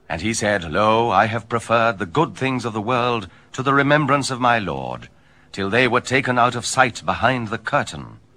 And he said, Lo, I have preferred the good things of the world to the remembrance of my Lord, till they were taken out of sight behind the curtain.